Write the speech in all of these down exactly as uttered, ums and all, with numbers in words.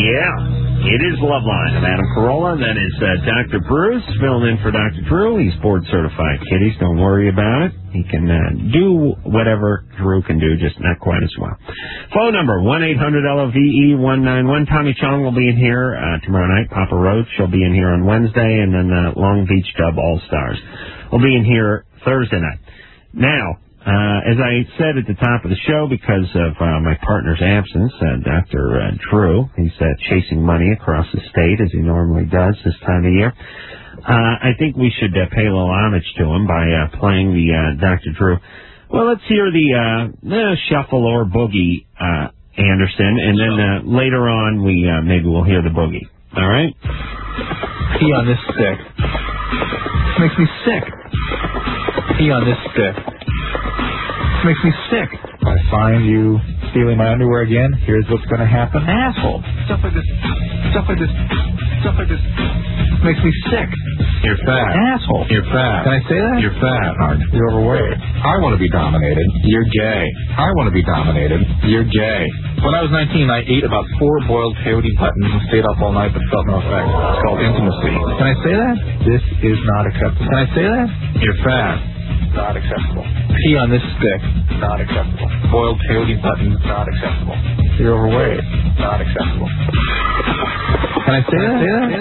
Yeah, it is Loveline. I'm Adam Carolla. That is uh, Doctor Bruce filling in for Doctor Drew. He's board certified, kiddies. Don't worry about it. He can uh, do whatever Drew can do, just not quite as well. Phone number, one eight hundred L O V E one nine one. Tommy Chong will be in here uh, tomorrow night. Papa Roach will be in here on Wednesday. And then uh, Long Beach Dub All-Stars will be in here Thursday night. Now, Uh, as I said at the top of the show, because of uh, my partner's absence, uh, Doctor Uh, Drew, he's uh, chasing money across the state, as he normally does this time of year. Uh, I think we should uh, pay a little homage to him by uh, playing the uh, Doctor Drew. Well, let's hear the uh, uh, shuffle or boogie, uh, Anderson, and then uh, later on, we uh, maybe we'll hear the boogie. All right? Pee on this stick. This makes me sick. Pee on this stick. Makes me sick. If I find you stealing my underwear again, here's what's going to happen. Asshole. Stuff like this. Stuff like this. Stuff like this. Makes me sick. You're fat. Asshole. You're fat. Can I say that? You're fat. Hard. You're overweight. I want to be dominated. You're gay. I want to be dominated. You're gay. When I was nineteen, I ate about four boiled peyote buttons and stayed up all night but felt no effect. It's called intimacy. Can I say that? This is not acceptable. Can I say that? You're fat. Not acceptable. Pee on this stick. Not acceptable. Boiled peyote buttons. Not acceptable. You're overweight. Not acceptable. Can I say that? Say that? Say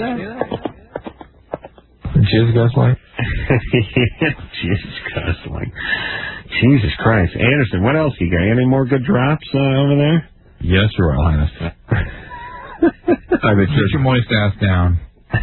that? Jizz guzzling. Jizz guzzling. Jesus Christ. Anderson, what else you got? Any more good drops uh, over there? Yes, Your Royal Highness. I bet Get your moist ass down.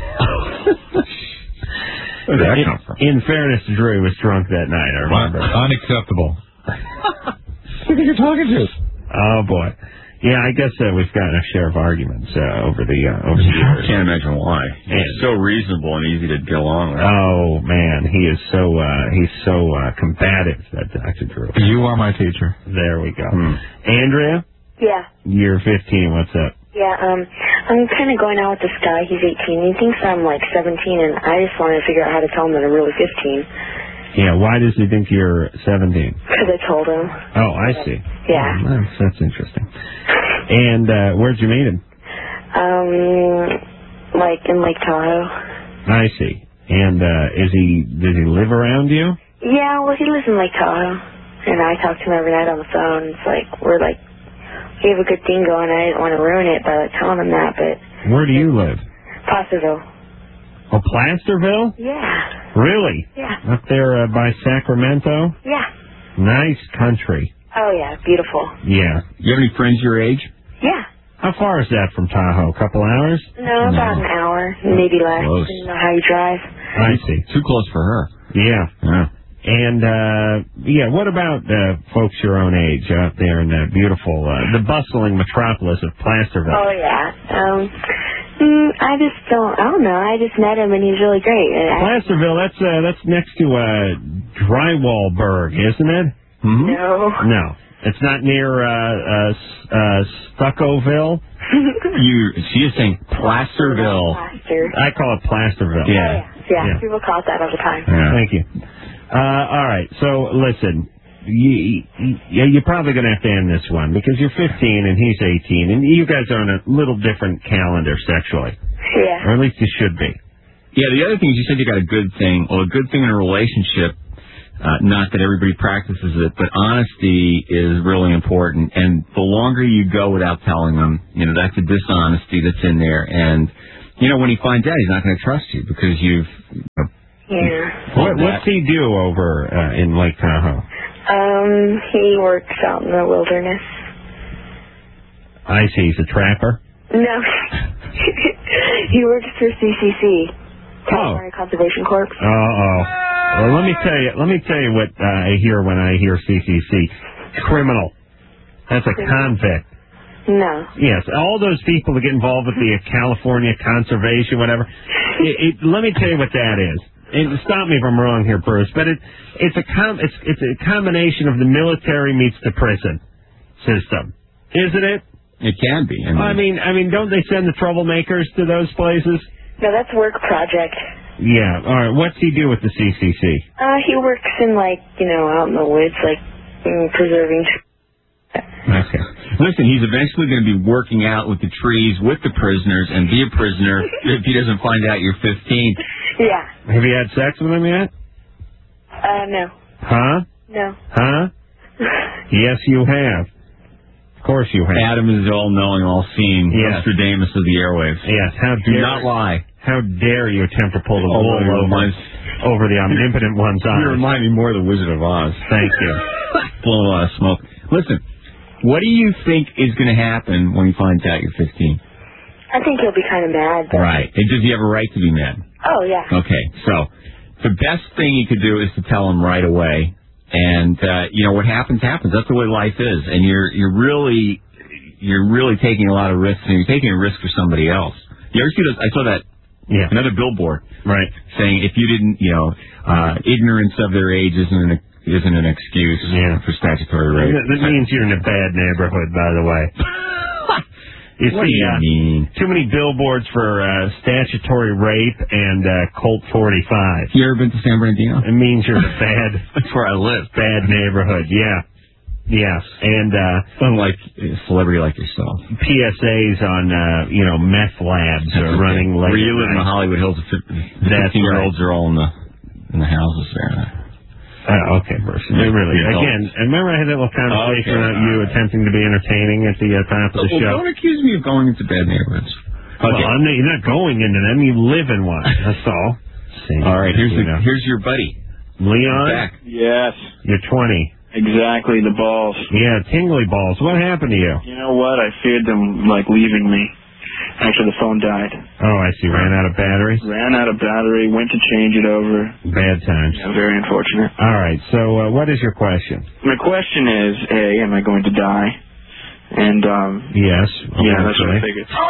Where did that come from? In fairness to Drew, he was drunk that night, I remember. Unacceptable. Who do you think you're talking to? Oh, boy. Yeah, I guess uh, we've gotten a share of arguments uh, over the uh, over the years. I can't imagine why. He's so reasonable and easy to get along with. Oh, man, he is so uh, he's so uh, combative, that Doctor Drew. You are my teacher. There we go. Hmm. Andrea? Yeah. You're fifteen. What's up? Yeah, um, I'm kind of going out with this guy. He's eighteen. He thinks I'm like seventeen, and I just want to figure out how to tell him that I'm really fifteen. Yeah, why does he think you're seventeen? Because I told him. Oh, I see. Yeah. Oh, that's, that's interesting. And uh, where'd you meet him? Um, like in Lake Tahoe. I see. And uh, is he? Does he live around you? Yeah, well, he lives in Lake Tahoe, and I talk to him every night on the phone. It's like we're like. We have a good thing going. I didn't want to ruin it by like, telling him that, but... Where do you live? Placerville. Oh, Placerville? Yeah. Really? Yeah. Up there uh, by Sacramento? Yeah. Nice country. Oh, yeah. Beautiful. Yeah. You have any friends your age? Yeah. How far is that from Tahoe? A couple hours? No, about No. an hour, maybe less. Close. Depending on how you drive. I see. Too close for her. Yeah. Yeah. And, uh, yeah, what about uh, folks your own age out there in the beautiful, uh, the bustling metropolis of Placerville? Oh, yeah. Um, mm, I just don't, I don't know. I just met him, and he's really great. And I, Placerville, that's uh, that's next to uh, Drywallburg, isn't it? Mm-hmm. No. No. It's not near uh, uh, uh, Stuccoville? You, she is saying Placerville. Placer. I call it Placerville. Yeah. Yeah. Yeah. People call it that all the time. Yeah. Thank you. Uh, all right, so listen, you, you, you're probably going to have to end this one because you're fifteen and he's eighteen, and you guys are on a little different calendar sexually. Yeah. Or at least you should be. Yeah, the other thing is you said you got a good thing. Well, a good thing in a relationship, uh, not that everybody practices it, but honesty is really important. And the longer you go without telling them, you know, that's a dishonesty that's in there. And, you know, when he finds out, he's not going to trust you because you've... Yeah. What, what's he do over uh, in Lake Tahoe? Um, he works out in the wilderness. I see. He's a trapper? No. He works for C C C, California Conservation Corps. Uh-oh. Well, let me tell you, let me tell you what uh, I hear when I hear C C C. Criminal. That's a convict. No. Yes, all those people that get involved with the California Conservation, whatever. It, it, let me tell you what that is. And stop me if I'm wrong here, Bruce, but it, it's a com- it's it's a combination of the military meets the prison system, isn't it? It can be. I mean, I mean, I mean, don't they send the troublemakers to those places? No, that's work project. Yeah. All right. What's he do with the C C C? Uh, he works in, like, you know, out in the woods, like, mm, preserving... Okay. Listen, he's eventually going to be working out with the trees, with the prisoners, and be a prisoner if he doesn't find out you're fifteen. Yeah. Have you had sex with him yet? Uh, no. Huh? No. Huh? Yes, you have. Of course you have. Adam is all-knowing, all-seeing, Yes. Nostradamus of the airwaves. Yes. How Do dare not lie. How dare you attempt to pull the Oh, wool you over, remind- over the omnipotent one's eyes? You remind me more of the Wizard of Oz. Thank you. Blowing a lot of smoke. Listen, what do you think is going to happen when he finds out you're fifteen? I think he'll be kind of mad. But... Right. And does he have a right to be mad? Oh, yeah. Okay, so the best thing you could do is to tell him right away. And, uh, you know, what happens, happens. That's the way life is. And you're you're really you're really taking a lot of risks, and you're taking a risk for somebody else. You ever see those? I saw that, Yeah. another billboard, Right. saying if you didn't, you know, uh, ignorance of their age isn't an, isn't an excuse Yeah. for statutory rape. That, that means you're in a bad neighborhood, by the way. You What see, do you uh, mean? too many billboards for uh, statutory rape and uh, Colt forty-five. You ever been to San Bernardino? It means you're in a bad, That's where I live. bad neighborhood. Yeah. Yes. And uh, Unlike a celebrity like yourself. P S As on, uh, you know, meth labs are running late. Where you live in the at night. Hollywood Hills, the fifteen-year-olds are all in the in the houses there. Oh, okay, Bruce. Yeah, really. the adults. Again, remember I had that little conversation Okay, about you all right. attempting to be entertaining at the uh, top of the Well, show? don't accuse me of going into bad neighborhoods. Well, Okay. I'm not, you're not going into them. You live in one. That's all. See, All right. Here's you the, know. here's your buddy. Leon. Back. Yes, You're twenty. exactly, the balls. Yeah, tingly balls. What happened to you? You know what? I feared them, like, leaving me after the phone died. Oh, I see. Ran out of batteries. Ran out of battery, went to change it over. Bad times. Yeah, very unfortunate. All right. So, uh, what is your question? My question is, A, am I going to die? And, um... Yes. yeah, that's what I eventually. figured.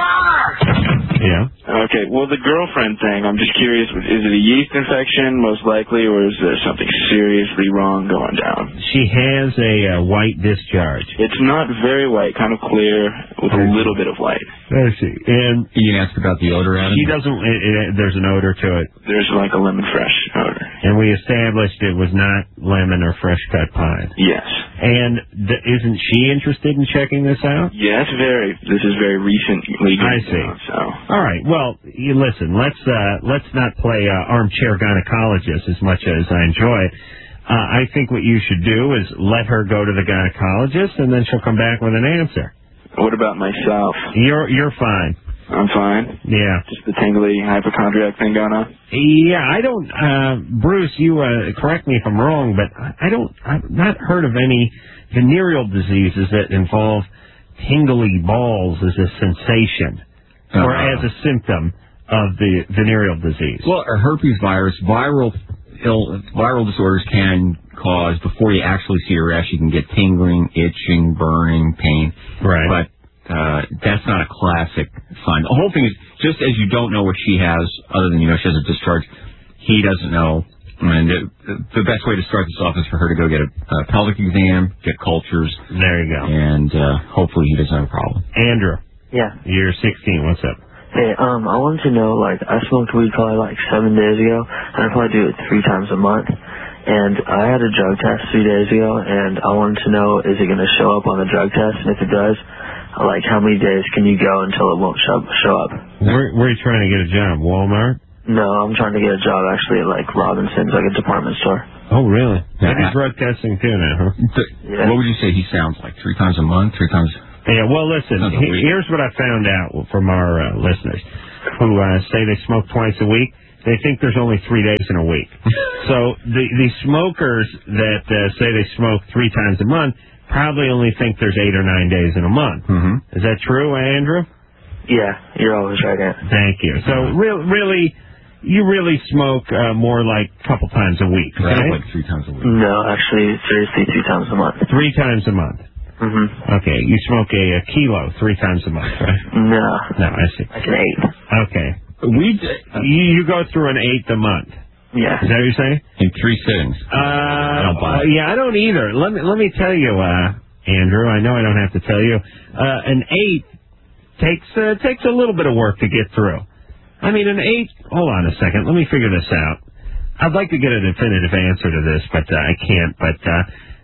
Yeah. Okay, well, the girlfriend thing, I'm just curious, is it a yeast infection, most likely, or is there something seriously wrong going down? She has a uh, white discharge. It's not very white, kind of clear, with a little bit of white. I see. And You can ask about the odor, Adam? she doesn't. It, it, there's an odor to it. There's like a lemon fresh odor. And we established it was not lemon or fresh cut pine. Yes. And th- isn't she interested in checking this out? Yes, very. This is very recently. I see. So. All right. Well, you listen. Let's uh, let's not play uh, armchair gynecologist as much as I enjoy it. Uh, I think what you should do is let her go to the gynecologist, and then she'll come back with an answer. What about myself? You're you're fine. I'm fine. Yeah. Just the tingly hypochondriac thing going on. Yeah, I don't, uh, Bruce, you, uh, correct me if I'm wrong, but I don't, I've not heard of any venereal diseases that involve tingly balls as a sensation or Uh-huh. as a symptom of the venereal disease. Well, a herpes virus, viral ill, viral disorders can cause, before you actually see a rash, you can get tingling, itching, burning, pain. Right. But uh, that's not a classic sign. The whole thing is, just as you don't know what she has, other than, you know, she has a discharge, he doesn't know. And it, the best way to start this off is for her to go get a, a pelvic exam, get cultures, There you go. and uh, hopefully he doesn't have a problem. Andrew, Yeah. you're sixteen. What's up? Hey, um, I wanted to know, like, I smoked weed probably like seven days ago, and I probably do it three times a month. And I had a drug test three days ago, and I wanted to know, is it going to show up on the drug test? And if it does, like, how many days can you go until it won't show, show up? Where, where are you trying to get a job? Walmart? No, I'm trying to get a job, actually, at, like, Robinson's, like a department store. Oh, really? I do Yeah. drug testing too now, huh? Th- Yeah. What would you say he sounds like? Three times a month? Three times? Yeah, well, listen, Sounds he- weird. here's what I found out from our uh, listeners who uh, say they smoke twice a week. They think there's only three days in a week. So the the smokers that uh, say they smoke three times a month probably only think there's eight or nine days in a month. Mm-hmm. Is that true, Andrew? Yeah, you're always right, Aunt. Thank you. So re- really, you really smoke uh, more like a couple times a week, Right? right? Like three times a week. No, actually, seriously, two times a month. Three times a month. Mm-hmm. Okay, you smoke a, a kilo three times a month, right? No, No, I see. like an eight. Okay. We You, you go through an eighth a month. Yeah. Is that what you're saying? in three sittings. Uh, don't buy it. yeah, I don't either. Let me let me tell you, uh, Andrew. I know I don't have to tell you. Uh, an eighth takes uh, takes a little bit of work to get through. I mean, an eighth. Hold on a second. Let me figure this out. I'd like to get a definitive answer to this, but uh, I can't. But uh,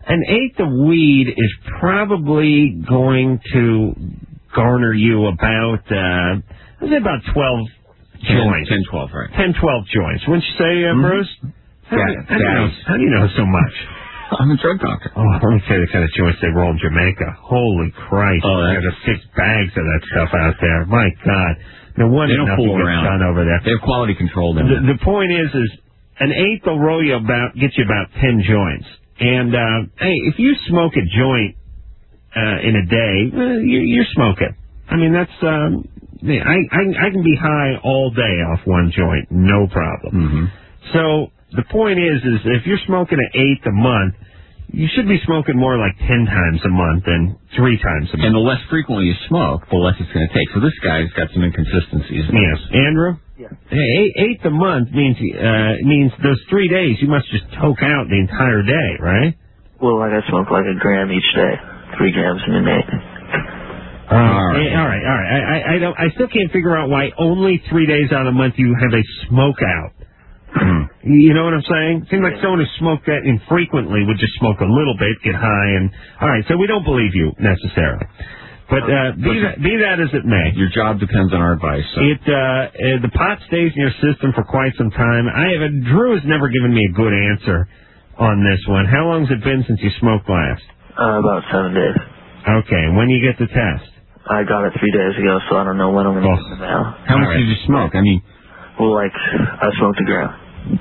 an eighth of weed is probably going to garner you about, uh, I'd say about twelve joints. ten, twelve, right. ten, twelve joints. Wouldn't you say, uh, Mm-hmm. Bruce? How, Yeah, do you, how, do you know, yeah. how do you know so much? I'm a drug doctor. Oh, let me tell you the kind of joints they roll in Jamaica. Holy Christ. Oh, they that's- got six bags of that stuff out there. My God. No wonder They don't nothing fool gets around. done over there. They have quality control down The, there. the point is, is an eighth will roll you about, get you about ten joints. And, uh, hey, if you smoke a joint, uh, in a day, uh, you're, you're smoking. I mean, that's, um, yeah, I, I, I can be high all day off one joint, no problem. Mm-hmm. So, the point is, is if you're smoking an eighth a month, you should be smoking more like ten times a month than three times a month. And the less frequently you smoke, the less it's going to take. So this guy's got some inconsistencies. Yes. Andrew? Yeah. Hey, eight, eighth a month means, uh, means those three days you must just toke out the entire day, right? Well, like I smoke like a gram each day, three grams in a day. Uh, all right, all right, all right. I, I, I don't. I still can't figure out why only three days out of the month you have a smoke out. You know what I'm saying? Seems like someone who smoked that infrequently would just smoke a little bit, get high, and all right. So we don't believe you necessarily. But uh, be that be that as it may, Your job depends on our advice. So. it uh, uh, the pot stays in your system for quite some time. I have Drew has never given me a good answer on this one. How long has it been since you smoked last? Uh, about seven days. Okay, and when you get the test? I got it three days ago, so I don't know when I'm going to Oh. get the mail. How much All right. did you smoke? I mean, Well, like, I smoked a gram.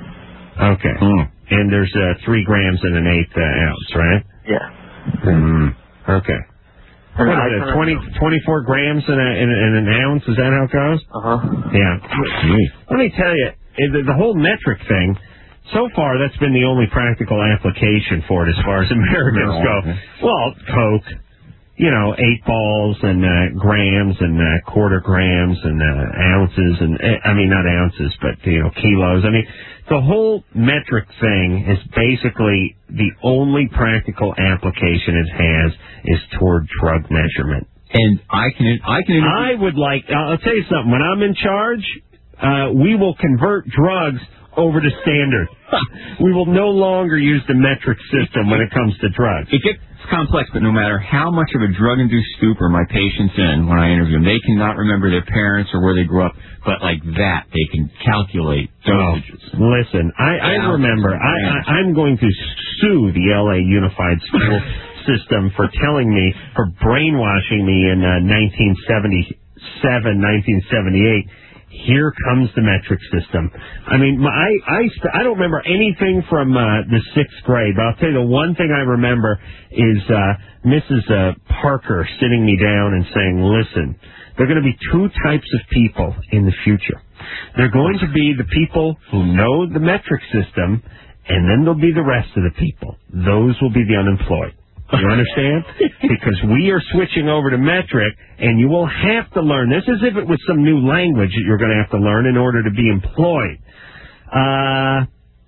Okay, mm. and there's uh, three grams in an eighth uh, ounce, right? Yeah. Mm. Okay. And What I is it, kinda- twenty, twenty-four grams in, a, in, a, in an ounce? Is that how it goes? Uh-huh. Yeah. Let me tell you, eh, the, the whole metric thing, so far that's been the only practical application for it as far as Americans go. Well, Coke, you know, eight balls and uh, grams and uh, quarter grams and uh, ounces and, uh, I mean, not ounces, but, you know, kilos. I mean, the whole metric thing is basically the only practical application it has is toward drug measurement. And I can, I can. I would like, I'll tell you something, when I'm in charge, uh, we will convert drugs over to standard. We will no longer use the metric system when it comes to drugs. It gets complex, but no matter how much of a drug-induced stupor my patient's in when I interview them, they cannot remember their parents or where they grew up, but like that, they can calculate dosages. Oh, listen, I, I remember, I, I, I'm going to sue the L A Unified School System for telling me, for brainwashing me in uh, nineteen seventy-seven, nineteen seventy-eight, here comes the metric system. I mean, my, I I, st- I don't remember anything from uh, the sixth grade, but I'll tell you the one thing I remember is uh, Missus Uh, Parker sitting me down and saying, listen, there are going to be two types of people in the future. They're going to be the people who know the metric system, and then there'll be the rest of the people. Those will be the unemployed. You understand? Because we are switching over to metric, and you will have to learn this as if it was some new language that you're going to have to learn in order to be employed. Uh,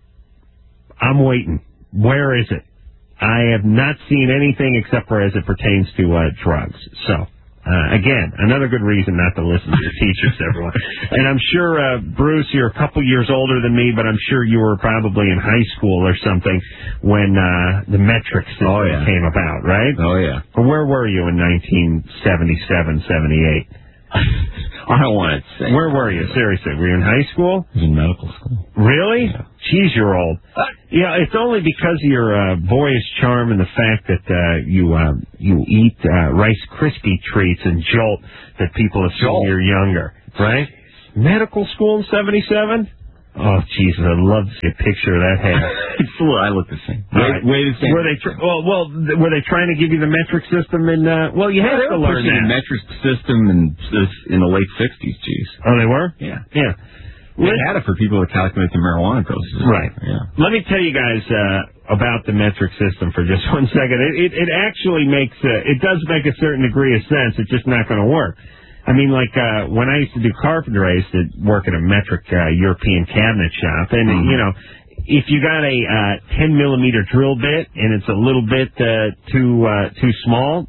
I'm waiting. Where is it? I have not seen anything except for as it pertains to uh, drugs. So, uh, again, another good reason not to listen to your teachers, everyone. And I'm sure, uh, Bruce, you're a couple years older than me, but I'm sure you were probably in high school or something when uh, the metric system Oh, yeah. came about, right? Oh, yeah. Well, where were you in nineteen seventy-seven, seventy-eight? I don't want to say. Where were you? Seriously, were you in high school? I was in medical school. Really? Geez, you're old. Yeah, it's only because of your uh, boyish charm and the fact that uh, you uh, you eat uh, Rice Krispie treats and Jolt that people assume Jolt. you're younger, right? Medical school in seventy-seven? Oh, Jesus, I'd love to see a picture of that hair. It's a little, I look the same. All Way, right. way the same. Were they tr- well, well? th- Were they trying to give you the metric system? In uh, well, you Yeah, have they to were learn pushing that. the metric system in, in the late sixties, geez. Oh, they were? Yeah. Yeah. They Let- had it for people to calculate the marijuana doses. Right. Yeah. Let me tell you guys uh, about the metric system for just one second. It, it, it actually makes uh, it does make a certain degree of sense. It's just not going to work. I mean, like uh, when I used to do carpentry, I used to work at a metric uh, European cabinet shop, and Mm-hmm. you know, if you got a uh, ten millimeter drill bit and it's a little bit uh, too uh, too small,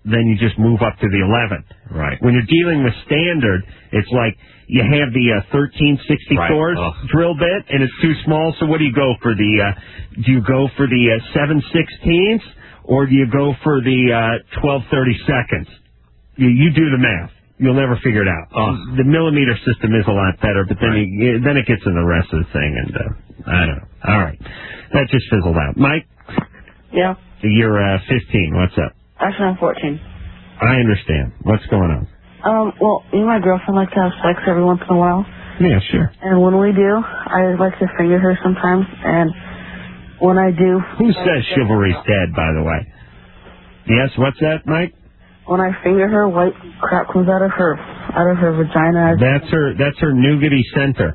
then you just move up to the eleven. Right. When you're dealing with standard, it's like you have the uh, thirteen sixty-fours right. drill bit, and it's too small, so what do you go for? The uh, do you go for the uh, seven sixteenths, or do you go for the uh, twelve thirty-seconds? You, you do the math. You'll never figure it out. Oh. The millimeter system is a lot better, but then right. you, then it gets in the rest of the thing, and uh, I don't know. All right. That just fizzled out. Mike? Yeah? You're uh, fifteen. What's up? Actually, I'm fourteen. I understand. What's going on? Um, well, me and my girlfriend like to have sex every once in a while. Yeah, sure. And when we do, I like to finger her sometimes, and when I do... Who says chivalry's dead, by the way? Yes, what's that, Mike? When I finger her, white crap comes out of her, out of her vagina. That's her, that's her nougaty center.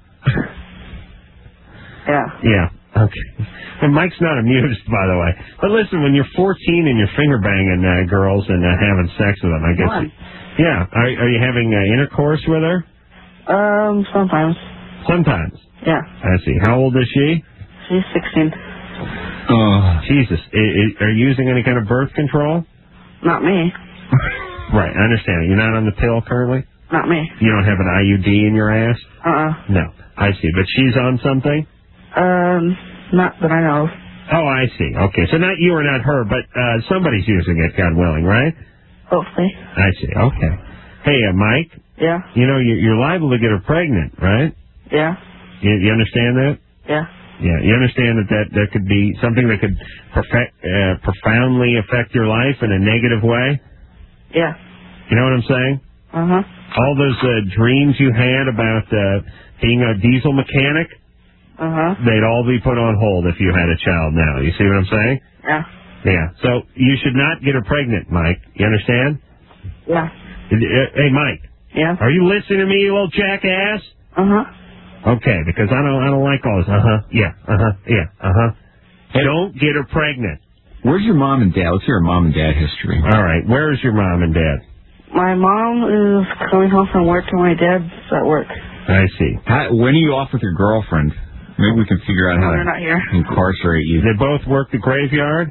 Yeah. Yeah. Okay. And Mike's not amused, by the way. But listen, when you're fourteen and you're finger banging uh, girls and uh, having sex with them, I guess. You, yeah. Are, are you having uh, intercourse with her? Um, sometimes. Sometimes. Yeah. I see. How old is she? She's sixteen. Oh, Jesus. I, I, are you using any kind of birth control? Not me. Right. I understand. You're not on the pill currently? Not me. You don't have an I U D in your ass? Uh-uh. No. I see. But she's on something? Um, not that I know of. Oh, I see. Okay, so not you or not her, but uh, somebody's using it, God willing, right? Hopefully. I see. Okay. Hey, uh, Mike? Yeah? You know, you're, you're liable to get her pregnant, right? Yeah. You, you understand that? Yeah. Yeah, you understand that that, that could be something that could perfect, uh, profoundly affect your life in a negative way? Yeah. You know what I'm saying? Uh-huh. All those uh, dreams you had about uh, being a diesel mechanic? Uh-huh. They'd all be put on hold if you had a child now. You see what I'm saying? Yeah. Yeah. So you should not get her pregnant, Mike. You understand? Yeah. Hey, Mike. Yeah? Are you listening to me, you little jackass? Uh-huh. Okay, because I don't I don't like all this. Uh-huh. Yeah. Uh-huh. Yeah. Uh-huh. Hey, don't get her pregnant. Where's your mom and dad? Let's hear your mom and dad history. All right. Where's your mom and dad? My mom is coming home from work and my dad's at work. I see. How, when are you off with your girlfriend? Maybe we can figure out no, how they're to not here. incarcerate you. They both work the graveyard?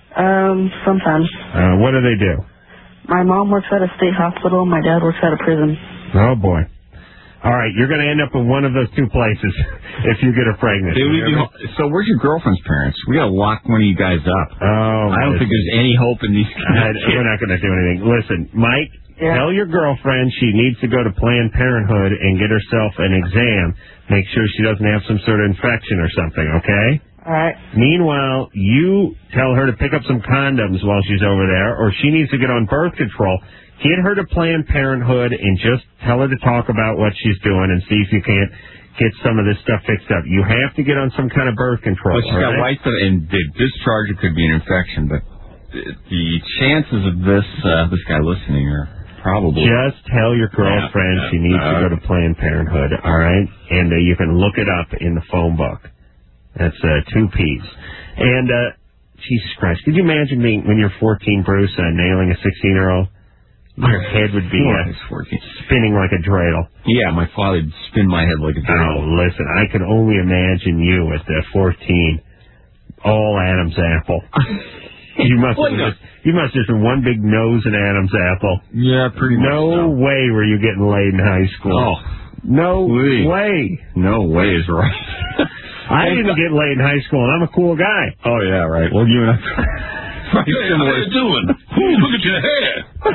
Um, sometimes. Uh, what do they do? My mom works at a state hospital. My dad works at a prison. Oh, boy. All right, you're going to end up in one of those two places if you get her pregnant. They would be, so where's your girlfriend's parents? We got to lock one of you guys up. Oh, I don't think there's any hope in these guys. We're not going to do anything. Listen, Mike, yeah. Tell your girlfriend she needs to go to Planned Parenthood and get herself an exam. Make sure she doesn't have some sort of infection or something, okay? All right. Meanwhile, you tell her to pick up some condoms while she's over there, or she needs to get on birth control. Get her to Planned Parenthood and just tell her to talk about what she's doing and see if you can't get some of this stuff fixed up. You have to get on some kind of birth control. Well, she's got right? white stuff, and the discharge it could be an infection, but the, the chances of this uh, this guy listening are probably... Just tell your girlfriend yeah, yeah, she needs uh, to go to Planned Parenthood, all right? And uh, you can look it up in the phone book. That's uh, two P's. And, uh, Jesus Christ, could you imagine being, when you're fourteen, Bruce, uh, nailing a sixteen-year-old? Your head would be uh, spinning like a dreidel. Yeah, my father would spin my head like a dreidel. Oh, listen, I can only imagine you at uh, fourteen, all Adam's apple. you must have just, you must have just been one big nose in Adam's apple. Yeah, pretty no much. No way were you getting laid in high school. Oh, no please. way. No way is right. I didn't get laid in high school, and I'm a cool guy. Oh yeah, right. Well, you and I. Hey, how you doing? Look at your hair.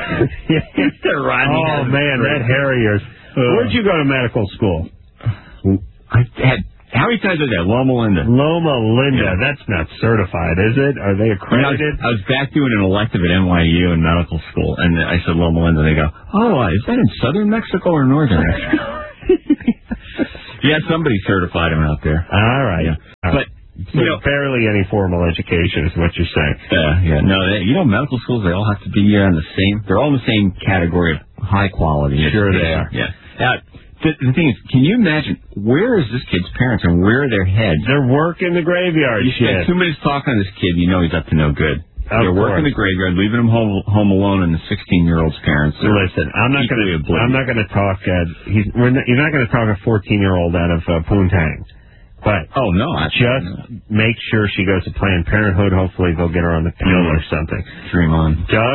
Oh, man, that hair of yours. Uh, Where'd you go to medical school? I had, how many times did I Loma Linda? Loma Linda. Yeah. That's not certified, is it? Are they accredited? I was, I was back doing an elective at N Y U in medical school, and I said Loma Linda. They go, oh, is that in southern Mexico or northern Mexico? Yeah, somebody certified him out there. All right. Yeah. All but... right. So you know, barely any formal education is what you're saying. Yeah, yeah. No, they, you know, medical schools, they all have to be uh, in the same, they're all in the same category of high quality. Sure they are. Yeah. Uh, the, the thing is, can you imagine, where is this kid's parents and where are their heads? They're working the graveyard you shit. spend two minutes talking to this kid, you know he's up to no good. Of They're course. working the graveyard, leaving him home, home alone, and the sixteen-year-old's parents. Listen, I'm not going to. I'm not going to talk. Uh, he's. We're not, you're not going to talk a fourteen-year-old out of uh, Poontang. But oh no, I just no. make sure she goes to Planned Parenthood. Hopefully they'll get her on the pill mm. or something. Dream on. Doug,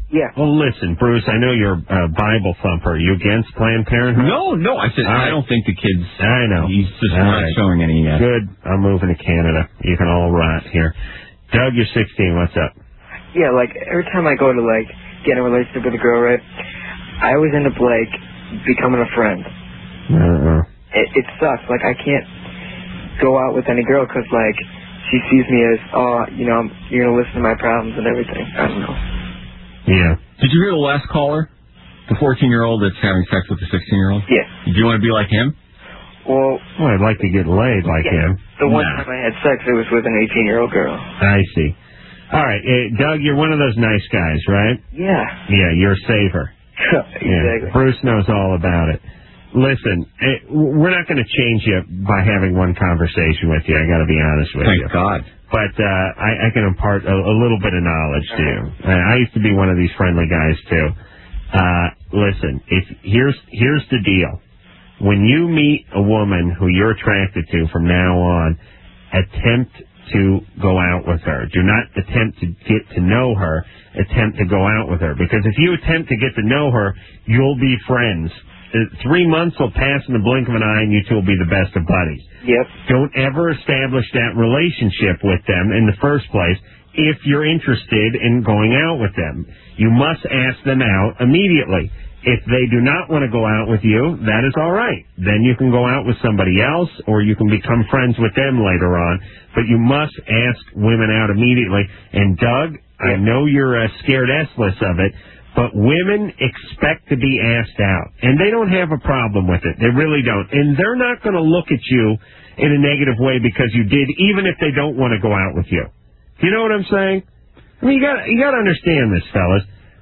Yeah. Well, listen, Bruce, I know you're a Bible thumper. Are you against Planned Parenthood? No, no. I said All I right. don't think the kids. I know. He's just All not right. showing any. Uh, Good. I'm moving to Canada. You can all rot here. Doug, you're sixteen. What's up? Yeah, like, every time I go to, like, get in a relationship with a girl, right, I always end up, like, becoming a friend. Uh-uh. It, it sucks. Like, I can't go out with any girl because, like, she sees me as, oh, you know, you're going to listen to my problems and everything. I don't know. Yeah. Did you hear the last caller? The fourteen-year-old that's having sex with the sixteen-year-old? Yeah. Do you want to be like him? Well, Well, I'd like to get laid like yeah, him. the one Nah. time I had sex, it was with an eighteen-year-old girl. I see. All right. Uh, Doug, you're one of those nice guys, right? Yeah. Yeah, you're a saver. Exactly. Yeah. Bruce knows all about it. Listen, it, we're not going to change you by having one conversation with you. I got to be honest with Thank you. God. But uh, I, I can impart a, a little bit of knowledge to you. Uh, I used to be one of these friendly guys too. Uh, listen, if here's here's the deal. When you meet a woman who you're attracted to from now on, attempt to go out with her. Do not attempt to get to know her. Attempt to go out with her. Because if you attempt to get to know her, you'll be friends. Uh, three months will pass in the blink of an eye and you two will be the best of buddies. Yep. Don't ever establish that relationship with them in the first place if you're interested in going out with them. You must ask them out immediately. If they do not want to go out with you, that is all right. Then you can go out with somebody else or you can become friends with them later on. But you must ask women out immediately. And Doug, I know you're uh, scared essless of it, but women expect to be asked out. And they don't have a problem with it. They really don't. And they're not going to look at you in a negative way because you did, even if they don't want to go out with you. Do you know what I'm saying? I mean, you got you got to understand this, fellas.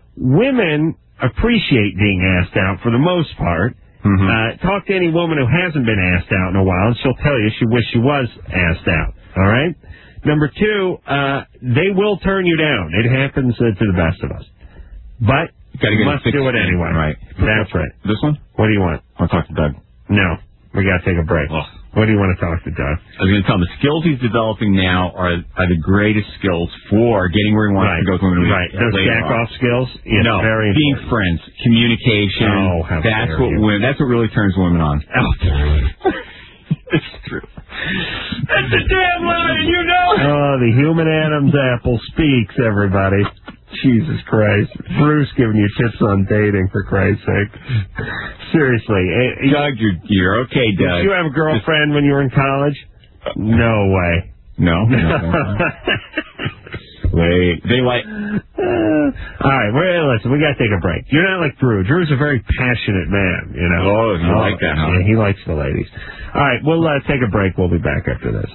Women appreciate being asked out for the most part. Mm-hmm. Uh, talk to any woman who hasn't been asked out in a while, and she'll tell you she wished she was asked out. All right? Number two, uh, they will turn you down. It happens uh, to the best of us. But Gotta you get must it fixed do it in, anyway. right. That's right. This one? What do you want? I'll talk to Doug. No. We got to take a break. Ugh. What do you want to talk to Doug? I was going to tell him the skills he's developing now are are the greatest skills for getting where he wants Right. to go to. Right. Those later on. jack-off skills? Yeah, no, very being important. friends, communication. Oh, how that's dare what you. women. That's what really turns women on. Oh. It's true. That's a damn lie, and you know it. Oh, the human Adam's apple speaks, everybody. Jesus Christ. Bruce giving you tips on dating, for Christ's sake. Seriously. eh, Doug, you're, you're okay, Doug. Did you have a girlfriend when you were in college? No way. No. no. Wait. They like... Uh, all right, well, listen, we got to take a break. You're not like Drew. Drew's a very passionate man, you know. Oh, you like that, huh? Yeah, he likes the ladies. All right, we'll uh, take a break. We'll be back after this.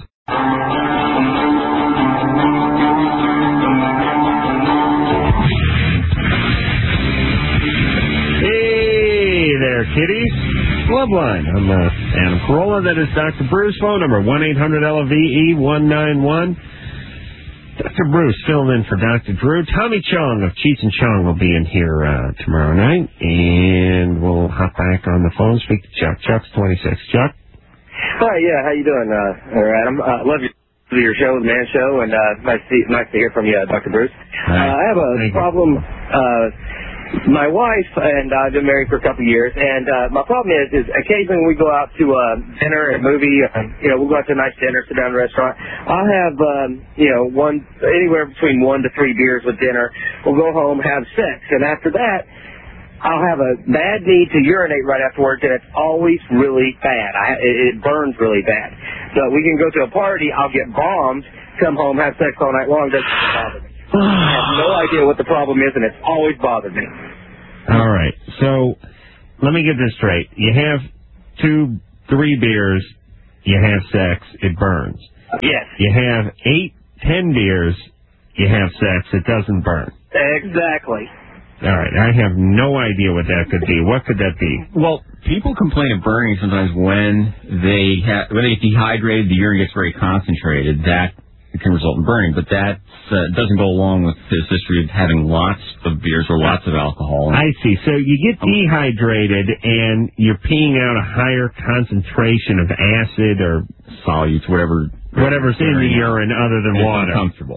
Hey there, kiddies. Loveline. I'm uh, Adam Carolla. That is Doctor Bruce. Phone number one eight hundred L V E one nine one. Doctor Bruce filling in for Doctor Drew. Tommy Chong of Cheech and Chong will be in here uh, tomorrow night, and we'll hop back on the phone, speak to Chuck. Chuck's twenty-six. Chuck? Hi, yeah, how you doing, uh, Adam? Uh, love your, your show, the Man Show, and uh, nice, to, nice to hear from you, uh, Doctor Bruce. Uh, I have a Thank you. problem. Uh, my wife and I've been married for a couple of years, and uh, my problem is, is occasionally we go out to uh, dinner and movie. Uh, you know, we'll go out to a nice dinner, sit down at a restaurant. I'll have, um, you know, one anywhere between one to three beers with dinner. We'll go home, have sex, and after that, I'll have a bad need to urinate right afterwards, and it's always really bad. I, it, it burns really bad. So we can go to a party, I'll get bombed, come home, have sex all night long, doesn't bother me. I have no idea what the problem is, and it's always bothered me. All right. So let me get this straight. You have two, three beers, you have sex, it burns. Yes. You have eight, ten beers, you have sex, it doesn't burn. Exactly. All right. I have no idea what that could be. What could that be? Well, people complain of burning sometimes when they ha- when they get dehydrated, the urine gets very concentrated. That can result in burning, but that uh, doesn't go along with his history of having lots of beers or lots of alcohol. I see. So you get dehydrated and you're peeing out a higher concentration of acid or solutes, whatever, whatever's in the urine other than it's water. uncomfortable.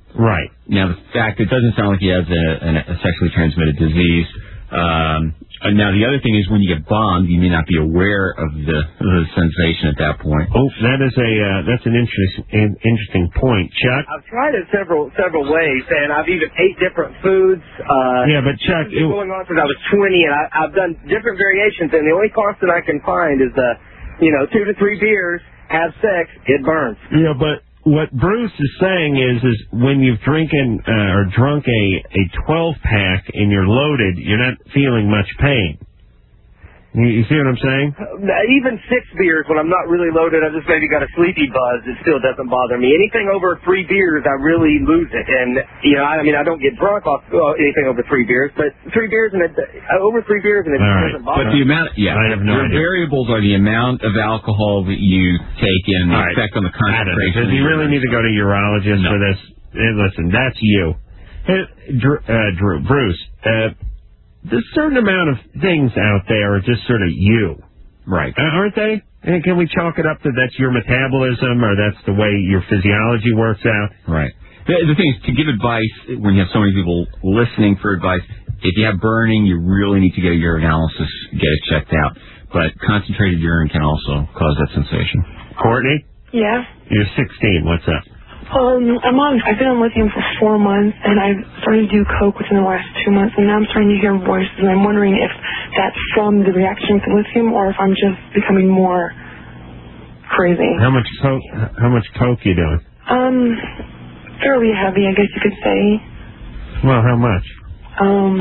Right. Now, the fact, it doesn't sound like he has a, a sexually transmitted disease. Um, and now, the other thing is when you get bombed, you may not be aware of the, the sensation at that point. Oh, that is a uh, that's an interesting an interesting point, Chuck. I've tried it several several ways, and I've even ate different foods. Uh, yeah, but Chuck, it's been going on since I was twenty, and I, I've done different variations, and the only constant I can find is the, you know, two to three beers, have sex, it burns. Yeah, but what Bruce is saying is, is when you've drinking uh, or drunk a a twelve pack and you're loaded, you're not feeling much pain. You, you see what I'm saying? Uh, even six beers, when I'm not really loaded, I just maybe got a sleepy buzz. It still doesn't bother me. Anything over three beers, I really lose it. And you know, I, I mean, I don't get drunk off uh, anything over three beers, but three beers and it, uh, over three beers and it All right. doesn't bother But me. the amount, yeah, I have no your idea. variables are the amount of alcohol that you take in, the All right. effect on the Adam, concentration. does he really need to go to a urologist No. for this? Hey, listen, that's you. Hey, Drew, uh, Drew Bruce, uh, there's a certain amount of things out there are just sort of you. Right. Uh, aren't they? And can we chalk it up to that's your metabolism or that's the way your physiology works out? Right. The, the thing is, to give advice, when you have so many people listening for advice, if you have burning, you really need to get a urinalysis, get it checked out. But concentrated urine can also cause that sensation. Courtney? Yeah. You're sixteen. What's up? Um, I'm on, I've been on lithium for four months, and I've started to do coke within the last two months, and now I'm starting to hear voices, and I'm wondering if that's from the reaction with the lithium, or if I'm just becoming more crazy. How much coke? How much coke you doing? Um, fairly heavy, I guess you could say. Well, how much? Um,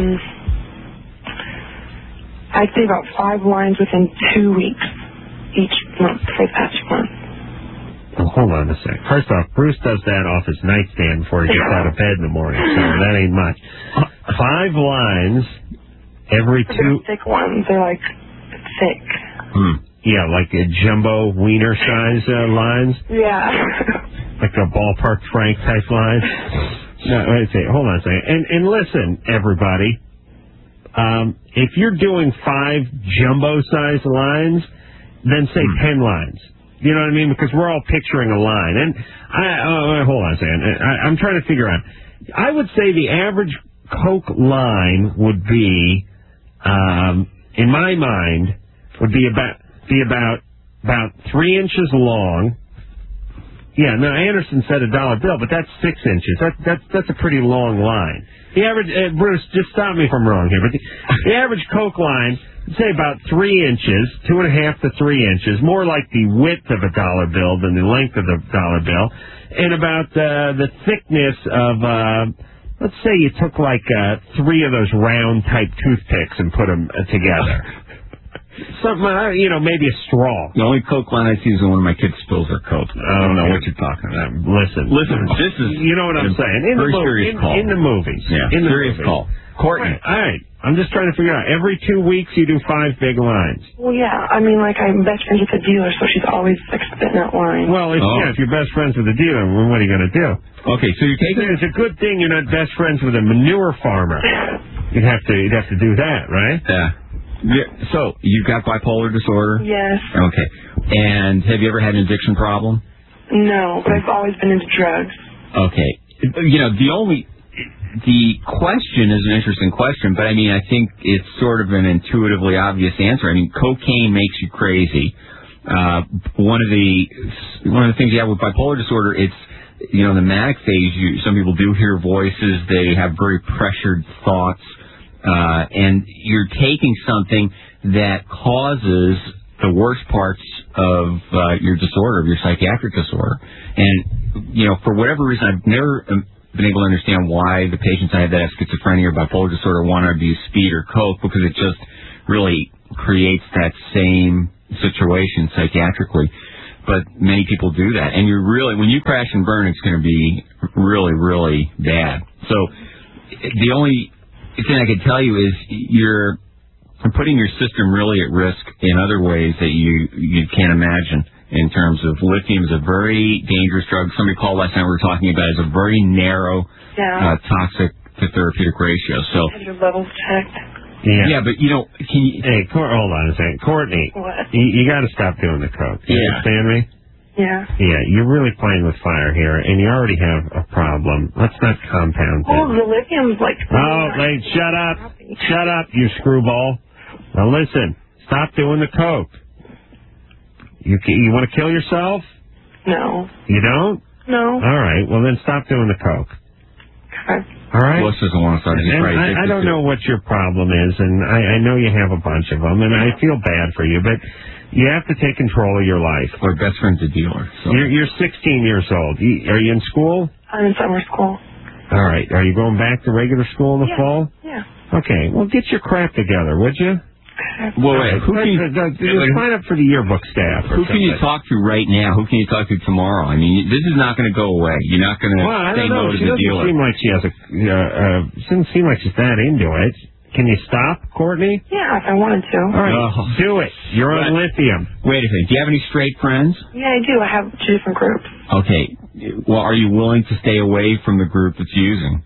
I'd say about five lines within two weeks each month for the past two months. Oh, hold on a sec. First off, Bruce does that off his nightstand before he gets out of bed in the morning, so that ain't much. Five lines every two... They're thick ones. They're like thick. Hmm. Yeah, like a jumbo wiener size uh, lines? Yeah. Like a ballpark Frank type line? No, wait a second. Hold on a second. And, and listen, everybody, um, if you're doing five jumbo size lines, then say hmm. ten lines. You know what I mean? Because we're all picturing a line. And I, oh, hold on a second. I, I'm trying to figure out. I would say the average Coke line would be, um, in my mind, would be about be about about three inches long. Yeah, no, Anderson said a dollar bill, but that's six inches. That, that's that's a pretty long line. The average, uh, Bruce, just stop me if I'm wrong here, but the, the average Coke line, say about three inches, two and a half to three inches, more like the width of a dollar bill than the length of the dollar bill, and about uh, the thickness of, uh, let's say you took like uh, three of those round type toothpicks and put them uh, together. Something, uh, you know, maybe a straw. The only Coke line I see is when one of my kids spills their Coke. I don't know what you're talking about. Listen. Listen, this is... You know what I'm saying. In very the mo- serious in, call. In the movies. Yeah, in the serious movies. call. Courtney. All right. I'm just trying to figure out. Every two weeks you do five big lines. Well, yeah. I mean, like, I'm best friends with the dealer, so she's always, like, spitting out lines. Well, if, Oh. yeah, if you're best friends with the dealer, well, what are you going to do? Okay, so you're taking... It's a good thing you're not best friends with a manure farmer. You'd have to, you'd have to do that, right? Yeah. Yeah, so, you've got bipolar disorder? Yes. Okay. And have you ever had an addiction problem? No, but I've always been into drugs. Okay. You know, the only... The question is an interesting question, but I mean, I think it's sort of an intuitively obvious answer. I mean, cocaine makes you crazy. Uh, one of the one of the things you have with bipolar disorder, it's, you know, in the manic phase, you, some people do hear voices, they have very pressured thoughts, uh, and you're taking something that causes the worst parts of uh, your disorder, of your psychiatric disorder. And, you know, for whatever reason, I've never... Um, been able to understand why the patients I have that have schizophrenia or bipolar disorder want to abuse speed or coke, because it just really creates that same situation psychiatrically. But many people do that. And you're really, when you crash and burn, it's going to be really, really bad. So the only thing I can tell you is you're putting your system really at risk in other ways that you, you can't imagine. In terms of lithium is a very dangerous drug. Somebody called last night, we were talking about it, is a very narrow, Yeah. uh, toxic to therapeutic ratio. So, Have your levels checked? Yeah. yeah, but you know, can you... Hey, Cor- hold on a second. Courtney. What? You, you got to stop doing the coke. You Yeah. understand me? Yeah. Yeah, you're really playing with fire here, and you already have a problem. Let's not compound Oh, things. the lithium's like... Oh, hey, shut up. Shut up, you screwball. Now listen, stop doing the coke. You you want to kill yourself? No. You don't? No. All right, well then stop doing the coke. Okay. All right? Willis doesn't want to start. He's And probably I, I addicted don't to know it. what your problem is, and I, I know you have a bunch of them, and I feel bad for you, but you have to take control of your life. My best friend's a dealer. So. You're, you're sixteen years old. You, are you in school? I'm in summer school. All right. Are you going back to regular school in the Yeah. fall? Yeah. Okay. Well, get your crap together, would you? Well, wait, who can you, Uh, uh, uh, sign up for the yearbook staff. or who can you something. talk to right now? Who can you talk to tomorrow? I mean, this is not going to go away. You're not going to Well, I say don't know. no to She the doesn't dealer. seem like she has a. Uh, uh, doesn't seem like she's that into it. Can you stop, Courtney? Yeah, if I wanted to. All right, Oh. do it. You're on But- lithium. Wait a second. Do you have any straight friends? Yeah, I do. I have two different groups. Okay. Well, are you willing to stay away from the group that's using?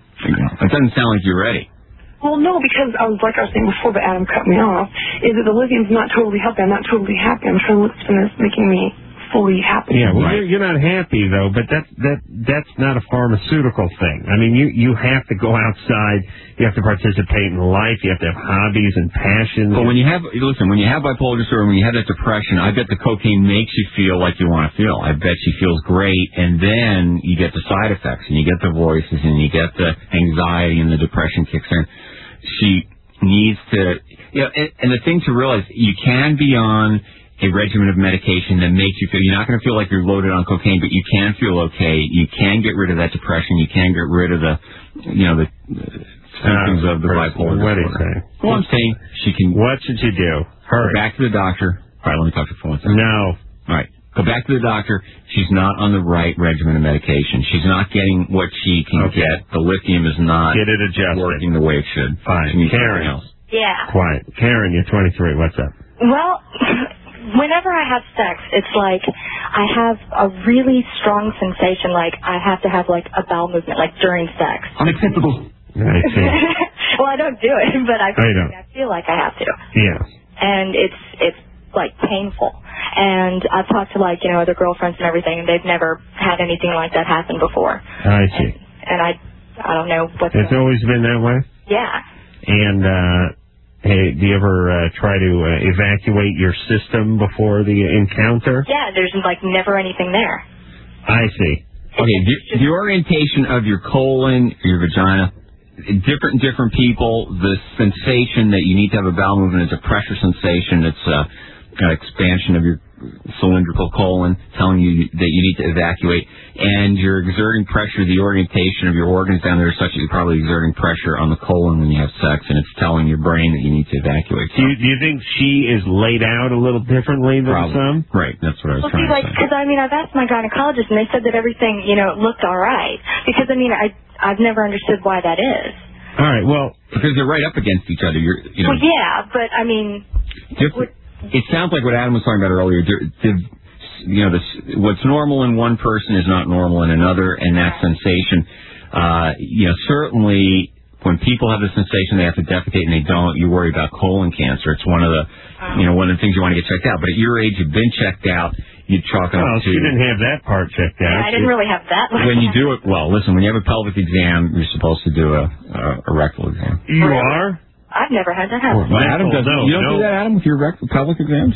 It doesn't sound like you're ready. Well, no, because I was like I was saying before, but Adam cut me off, is that the lithium's not totally healthy. I'm not totally happy. I'm trying to look for something that's making me fully happy. Yeah, well, Right. you're, you're not happy though, but that's that that's not a pharmaceutical thing. I mean, you you have to go outside. You have to participate in life. You have to have hobbies and passions. But when you have, listen, when you have bipolar disorder, when you have that depression, I bet the cocaine makes you feel like you want to feel. I bet she feels great, and then you get the side effects, and you get the voices, and you get the anxiety, and the depression kicks in. She needs to, you know, and, and the thing to realize, you can be on a regimen of medication that makes you feel, you're not going to feel like you're loaded on cocaine, but you can feel okay. You can get rid of that depression. You can get rid of the, you know, the symptoms Uh, of the bipolar what disorder. is that? Well, I'm saying she can. What should you do? Hurry. Go back to the doctor. All right, let me talk to you for one second. No. All right. Go back to the doctor. She's not on the right regimen of medication. She's not getting what she can Okay. get. The lithium is not Get it adjusted. working the way it should. Fine. She needs Karen. something else. Yeah. Quiet. Karen, you're twenty-three. What's up? Well, whenever I have sex, it's like I have a really strong sensation, like I have to have like a bowel movement, like during sex. Unacceptable. I see. Well, I don't do it, but I, I know. I feel like I have to. Yeah. And it's it's like painful. And I've talked to like, you know, other girlfriends and everything, and they've never had anything like that happen before. I see. And I I don't know what's It's always been that way? Yeah. And, uh, hey, do you ever uh, try to uh, evacuate your system before the encounter? Yeah, there's like never anything there. I see. Okay, the, the orientation of your colon, your vagina, different different people. The sensation that you need to have a bowel movement is a pressure sensation. It's a, an expansion of your cylindrical colon, telling you that you need to evacuate, and you're exerting pressure. The orientation of your organs down there is such that you're probably exerting pressure on the colon when you have sex, and it's telling your brain that you need to evacuate. Do you, do you think she is laid out a little differently than Probably. some? Right, that's what I was Well, trying see, to like, say. because I mean, I've asked my gynecologist, and they said that everything, you know, looked all right. Because I mean, I I've never understood why that is. All right, well, because they're right up against each other. You're, you know, Well, yeah, but I mean, different. It sounds like what Adam was talking about earlier. The, the, you know, this, what's normal in one person is not normal in another, and that sensation, uh, you know, certainly when people have the sensation they have to defecate and they don't, you worry about colon cancer. It's one of the, you know, one of the things you want to get checked out. But at your age, you've been checked out. You chalk it well, up to. she didn't have that part checked out. yeah, I didn't really have that. When you do it, well, listen, when you have a pelvic exam, you're supposed to do a, a, a rectal exam. You are? I've never had that happen. Well, Adam doesn't. no, you don't no. do that, Adam, with your rectal pelvic exams?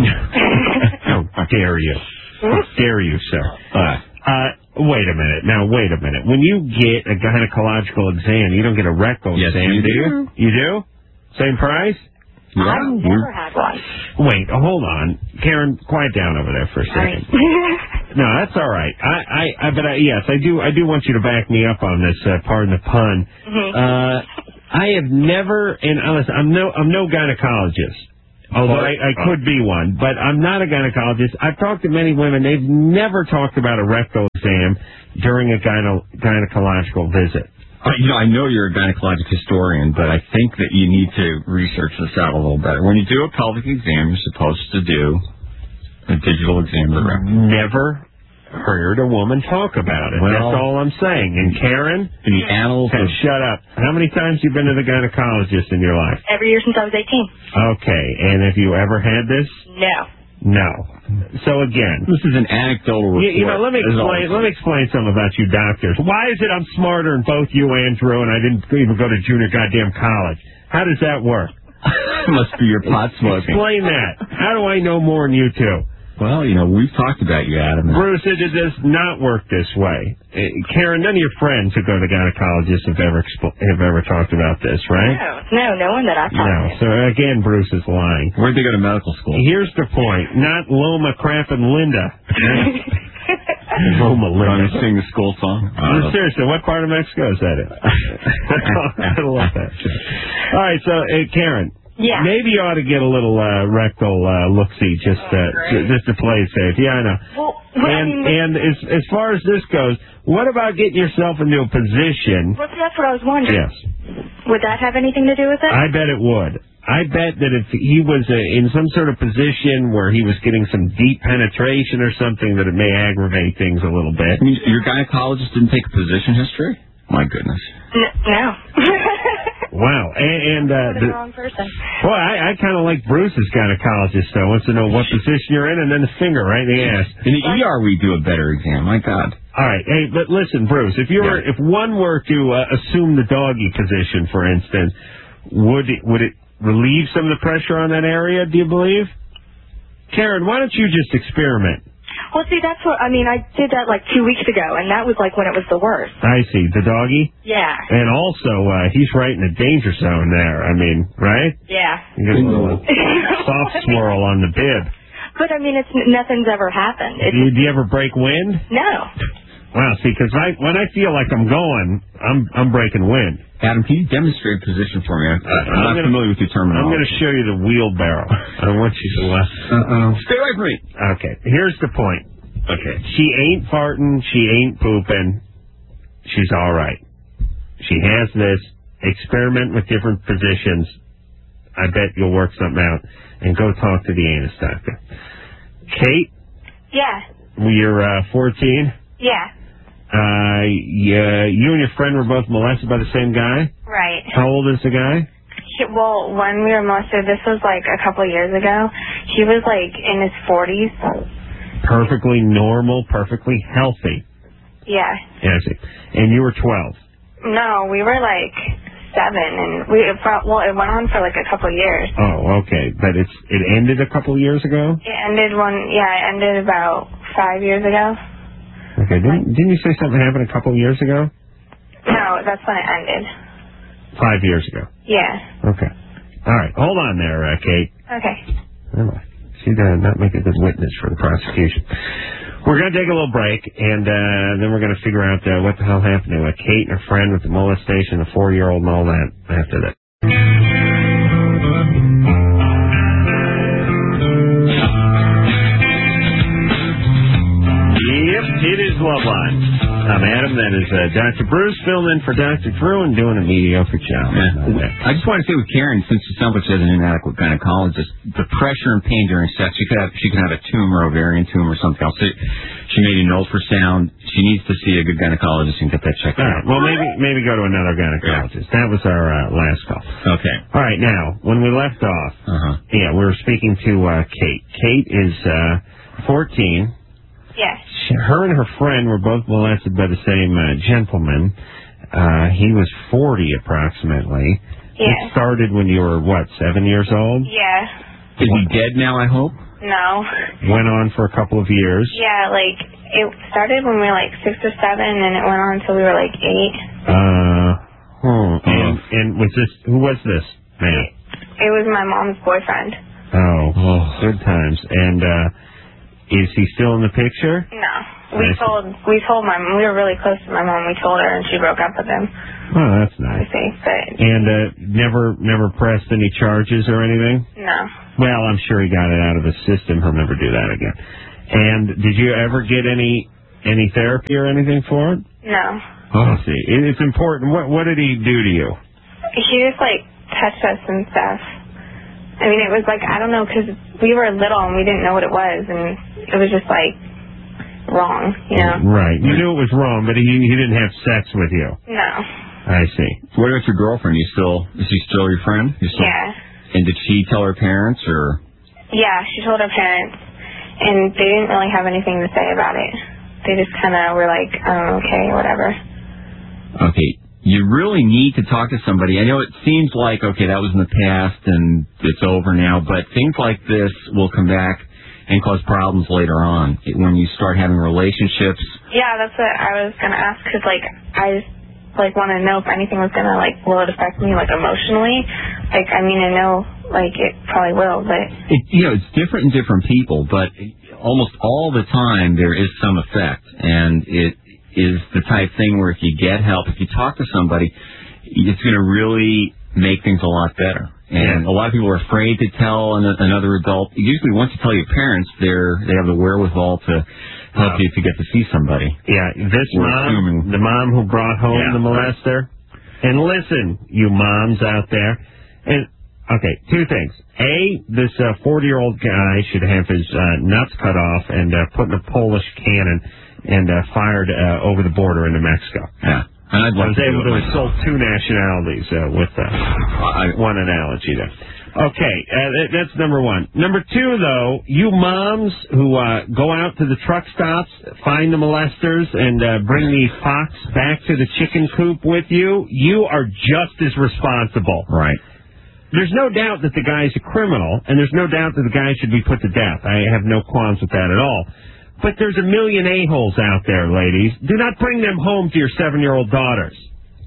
How dare you? How dare you, sir? All right. Uh, wait a minute. Now, wait a minute. When you get a gynecological exam, you don't get a rectal Yes, exam, you do you? do. You do? Same price? Yeah. I've never had one. Wait, hold on. Karen, quiet down over there for a second. No, that's all right. I, I, I but I, yes, I do, I do want you to back me up on this, uh, pardon the pun. Mhm. Uh, I have never, and honestly, I'm no, I'm no gynecologist. Although I, I could be one, but I'm not a gynecologist. I've talked to many women. They've never talked about a rectal exam during a gyne- gynecological visit. Uh, you know, I know you're a gynecologic historian, but I think that you need to research this out a little better. When you do a pelvic exam, you're supposed to do a digital exam of the rectum. Never heard a woman talk about it. Well, That's all I'm saying. And Karen, in the annals hey, of... shut up. How many times you been to the gynecologist in your life? Every year since I was eighteen. Okay, and have you ever had this? No. No. So again, this is an anecdotal report. You, you know, let me explain. Let me explain something about you doctors. Why is it I'm smarter than both you and Drew, and I didn't even go to junior goddamn college? How does that work? Must be your pot smoking. Explain that. How do I know more than you two? Well, you know, we've talked about you, Adam. Bruce, it does not work this way. Uh, Karen, none of your friends who go to gynecologists have ever expl- have ever talked about this, right? No, no, no one that I've talked No. to. So again, Bruce is lying. Where'd they go to medical school? Here's the point. Not Loma, Craft, and Linda. Loma, Linda. Trying to sing the school song? No, seriously, what part of Mexico is that in? I love that. All right, so uh, Karen. Yeah. Maybe you ought to get a little uh, rectal uh, look-see just uh, j- just to play it safe. Yeah, I know. Well, well, and I mean, and as as far as this goes, what about getting yourself into a position? well, that's what I was wondering. Yes. Would that have anything to do with it? I bet it would. I bet that if he was uh, in some sort of position where he was getting some deep penetration or something, that it may aggravate things a little bit. I mean, your gynecologist didn't take a physician history? My goodness. N- no. Wow. And, and uh, the the, wrong person. boy, I, I kind of like Bruce's gynecologist, though. Wants to know what position you're in and then the finger right in the ass. In the E R, we do a better exam. My God. All right. Hey, but listen, Bruce, if you were, Yeah. if one were to uh, assume the doggy position, for instance, would it, would it relieve some of the pressure on that area, do you believe? Karen, why don't you just experiment? Well, see, that's what, I mean, I did that like two weeks ago, and that was like when it was the worst. I see. The doggy? Yeah. And also, uh, he's right in the danger zone there. I mean, right? Yeah. You get a little soft swirl on the bib. But, I mean, it's nothing's ever happened. It's, Do you, do you ever break wind? no. Wow, see, because I, when I feel like I'm going, I'm I'm breaking wind. Adam, can you demonstrate a position for me? I, I'm, I'm not gonna, familiar with your terminology. I'm going to show you the wheelbarrow. I want you to... Uh, Uh-oh. Stay away from me. Okay, here's the point. Okay. She ain't farting. She ain't pooping. She's all right. She has this. Experiment with different positions. I bet you'll work something out. And go talk to the anus doctor. Kate, Yeah. you're uh, fourteen. Yeah. Uh, yeah, you and your friend were both molested by the same guy? Right. How old is the guy? He, well, when we were molested, this was like a couple of years ago. He was like in his forties. Perfectly normal, perfectly healthy. Yeah. Yes. And you were twelve. No, we were like seven, and we well, it went on for like a couple of years. Oh, okay. But it's it ended a couple of years ago? It ended one, yeah, it ended about five years ago. Okay. Didn't, didn't you say something happened a couple of years ago? No, that's when it ended. Five years ago. Yeah. Okay. All right. Hold on there, uh, Kate. Okay. Oh, she did not make a good witness for the prosecution. We're going to take a little break, and uh, then we're going to figure out uh, what the hell happened to uh, Kate and her friend with the molestation, the four-year-old, and all that after that. Yep, it is Loveline. I'm Adam. That is uh, Doctor Bruce filling in for Doctor Drew and doing a mediocre job. Yeah. I just want to say with Karen, since it sounds like she has an inadequate gynecologist, the pressure and pain during sex, she could have she can have a tumor, ovarian tumor, or something else. She made an ultrasound. She needs to see a good gynecologist and get that checked out. Right. Well, maybe maybe go to another gynecologist. Yeah. That was our uh, last call. Okay. All right. Now, when we left off, uh-huh. yeah, we were speaking to uh, Kate. Kate is uh, fourteen. Yes. She, her and her friend were both molested by the same uh, gentleman. Uh, he was forty approximately. Yeah. It started when you were, what, seven years old? Yeah. Is he dead now, I hope? No. Went on for a couple of years. Yeah, like, it started when we were like six or seven, and it went on until we were like eight. Uh, hmm. And, and was this, who was this man? It was my mom's boyfriend. Oh, oh. Good times. And, uh, is he still in the picture? No. We Nice. told we told my mom. We were really close to my mom. We told her, and she broke up with him. Oh, that's nice. Obviously, but And uh, never never pressed any charges or anything? no. Well, I'm sure he got it out of his system. He'll never do that again. And did you ever get any any therapy or anything for it? No. Oh, I see. It, it's important. What what did he do to you? She just like touched us and stuff. I mean, it was like, I don't know, because we were little and we didn't know what it was, and it was just like wrong, you know? Right. You knew it was wrong, but he he didn't have sex with you. No. I see. What about your girlfriend? You still is she still your friend? You still, Yeah. And did she tell her parents or? Yeah, she told her parents. and they didn't really have anything to say about it. They just kind of were like, oh, okay, whatever. Okay, you really need to talk to somebody. I know it seems like, okay, that was in the past and it's over now, but things like this will come back and cause problems later on when you start having relationships. Yeah, that's what I was going to ask, because, like, I just, like, want to know if anything was going to, like, will it affect me, like, emotionally? Like, I mean, I know, like, it probably will, but... It, you know, it's different in different people, but almost all the time there is some effect, and it is the type thing where if you get help, if you talk to somebody, it's going to really make things a lot better. And yeah. a lot of people are afraid to tell an, another adult. Usually once you tell your parents, they're they have the wherewithal to help uh, you to get to see somebody. Yeah, this We're mom, assuming. the mom who brought home yeah. the molester. And listen, you moms out there. And okay, two things. A, this forty-year-old uh, guy should have his uh, nuts cut off and uh, put in a Polish cannon and uh, fired uh, over the border into Mexico. Yeah. And I'd I was to able to myself. insult two nationalities uh, with uh, I, one analogy there. Okay, uh, that, that's number one. Number two, though, you moms who uh, go out to the truck stops, find the molesters, and uh, bring the fox back to the chicken coop with you, you are just as responsible. Right. There's no doubt that the guy's a criminal, and there's no doubt that the guy should be put to death. I have no qualms with that at all. But there's a million a-holes out there, ladies. Do not bring them home to your seven-year-old daughters.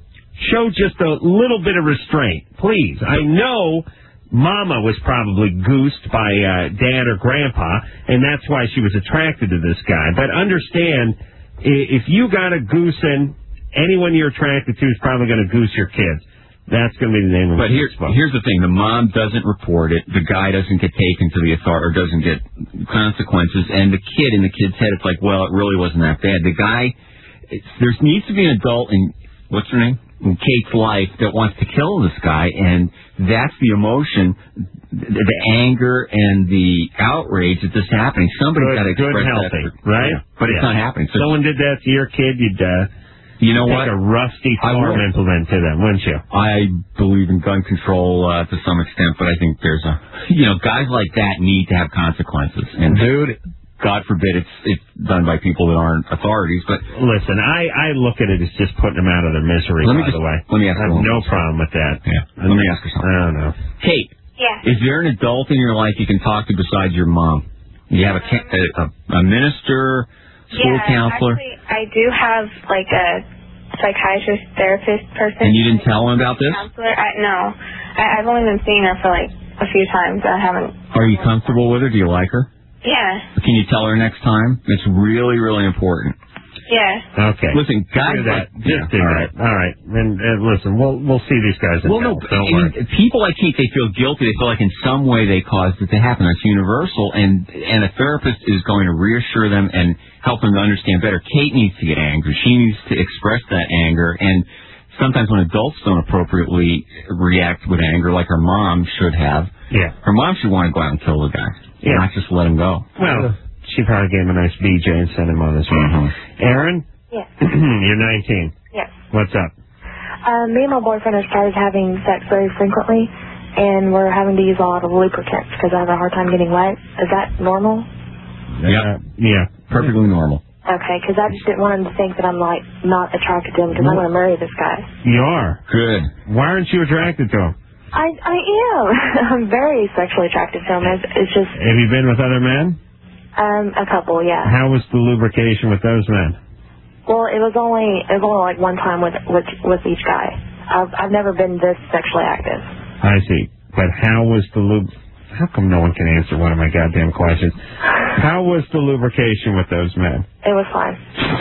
Show just a little bit of restraint, please. I know Mama was probably goosed by uh, Dad or Grandpa, and that's why she was attracted to this guy. But understand, if you got a goosing, anyone you're attracted to is probably going to goose your kids. That's going to be the name of But the here, here's the thing. The mom doesn't report it. The guy doesn't get taken to the authority or doesn't get consequences. And the kid, in the kid's head, it's like, well, it really wasn't that bad. The guy, it's, there needs to be an adult in, what's her name? In Kate's life that wants to kill this guy. And that's the emotion, the, the anger and the outrage at this happening. Somebody's got to express good, healthy, that. right? Yeah, but it's yeah. not happening. So someone did that to your kid, you'd... Uh, You know Take what? a rusty farm implement to them, wouldn't you? I believe in gun control uh, to some extent, but I think there's a, you know, guys like that need to have consequences. And dude, God forbid it's it's done by people that aren't authorities. But listen, I I look at it as just putting them out of their misery. Let me by just, the way, let me ask I have no problem with that. Yeah. Let me ask you something. I don't know. Kate. Yeah. Is there an adult in your life you can talk to besides your mom? You have a a, a, a minister, school yeah, counselor. Actually, I do have like a psychiatrist, therapist person. And you didn't tell him about this? Counselor. I, no, I, I've only been seeing her for like a few times. I haven't. Are you comfortable with her? Do you like her? Yeah. Can you tell her next time? It's really, really important. Yeah. Okay. Listen, guys, do that. like, Just yeah, do all that. All right. And, and listen, we'll we'll see these guys. In well, no, hell. Don't I mean, worry. people like Keith, they feel guilty. They feel like in some way they caused it to happen. That's universal, and and a therapist is going to reassure them and help them to understand better. Kate needs to get angry. She needs to express that anger, and sometimes when adults don't appropriately react with anger, like her mom should have, yeah, her mom should want to go out and kill the guy, yeah, not just let him go. Well, she probably gave him a nice B J and sent him on his way. Mm-hmm. Aaron. Yes. You're nineteen. Yes. What's up? Um, me and my boyfriend have started having sex very frequently, and we're having to use a lot of lubricants because I have a hard time getting wet. Is that normal? Yeah. Uh, yeah. Perfectly normal. Okay, because I just didn't want him to think that I'm, like, not attracted to him because I'm going to marry this guy. You are? Good. Why aren't you attracted to him? I I am. I'm very sexually attracted to him. It's, it's just... Have you been with other men? Um, a couple, yeah. How was the lubrication with those men? Well, it was only it was only like one time with with, with each guy. I've I've never been this sexually active. I see. But how was the lub... How come no one can answer one of my goddamn questions? How was the lubrication with those men? It was fine.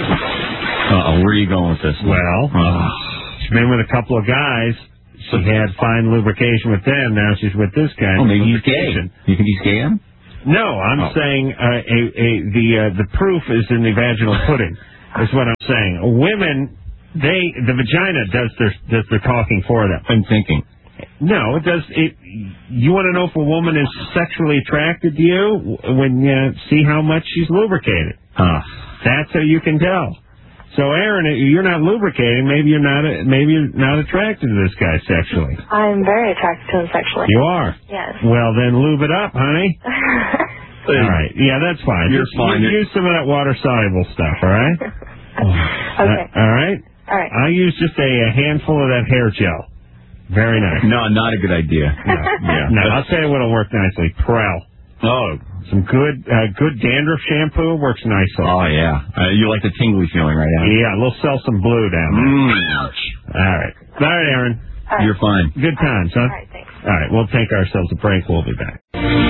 Uh-oh, where are you going with this? Well, uh, she's been with a couple of guys. She had fine lubrication with them. Now she's with this guy. Oh, maybe he's gay. You think he's gay? No, I'm oh. saying uh, a, a, the uh, the proof is in the vaginal pudding. Is what I'm saying. Women, they the vagina does their does their talking for them. I'm thinking. No, it does. It. You want to know if a woman is sexually attracted to you when you see how much she's lubricated. Uh, That's how you can tell. So, Aaron, you're not lubricating. Maybe you're not. Maybe you're not attracted to this guy sexually. I'm very attracted to him sexually. You are. Yes. Well, then lube it up, honey. All right. Yeah, that's fine. You're Just fine. Use some of that water-soluble stuff, all right? Okay. Uh, all right? All right. I use just a, a handful of that hair gel. Very nice. No, not a good idea. No, yeah. no I'll tell you what'll work nicely. Prel. Oh. Some good uh, good dandruff shampoo works nicely. Oh, yeah. Uh, you like the tingly feeling right now. Yeah, we'll sell some blue down there. Mm. All right. All right, Aaron. All right. You're fine. Good times, huh? All right, thanks. All right, we'll take ourselves a break. We'll be back.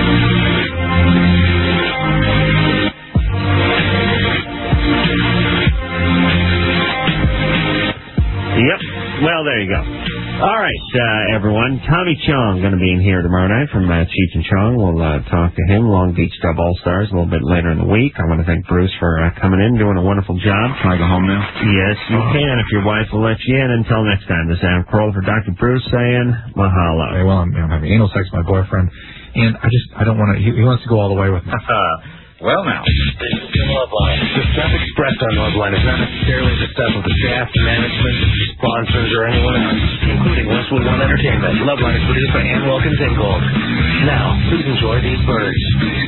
Yep. Well, there you go. All right, uh, everyone. Tommy Chong going to be in here tomorrow night from uh, Cheech and Chong. We'll uh, talk to him. Long Beach Dub All-Stars a little bit later in the week. I want to thank Bruce for uh, coming in, doing a wonderful job. Can I go home now? Yes, you can if your wife will let you in. Until next time, this is Adam Carolla for Doctor Bruce saying mahalo. Hey, well, I'm, I'm having anal sex with my boyfriend, and I just, I don't want to, he, he wants to go all the way with me. Well, now. This is the Loveline. The stuff expressed on Loveline is not necessarily the stuff of the staff, management, sponsors, or anyone else, including Westwood One Entertainment. Loveline is produced by Ann Wilkins Ingold. Now, please enjoy these birds.